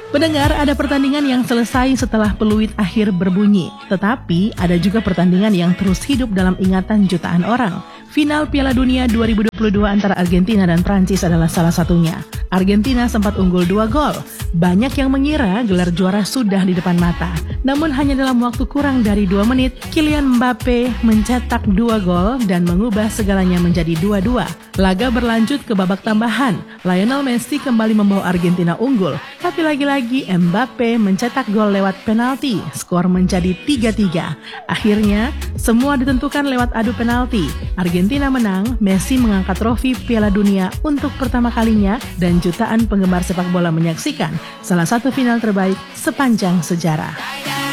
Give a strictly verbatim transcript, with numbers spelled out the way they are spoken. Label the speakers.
Speaker 1: Pendengar, ada pertandingan yang selesai setelah peluit akhir berbunyi. Tetapi ada juga pertandingan yang terus hidup dalam ingatan jutaan orang. Final Piala Dunia dua ribu dua puluh dua antara Argentina dan Prancis adalah salah satunya. Argentina sempat unggul dua gol. Banyak yang mengira gelar juara sudah di depan mata. Namun hanya dalam waktu kurang dari dua menit, Kylian Mbappe mencetak dua gol dan mengubah segalanya menjadi dua dua. Laga berlanjut ke babak tambahan. Lionel Messi kembali membawa Argentina unggul. Tapi lagi-lagi Mbappe mencetak gol lewat penalti. Skor menjadi tiga tiga. Akhirnya, semua ditentukan lewat adu penalti. Argentina menang, Messi mengangkat trofi Piala Dunia untuk pertama kalinya dan jutaan penggemar sepak bola menyaksikan salah satu final terbaik sepanjang sejarah.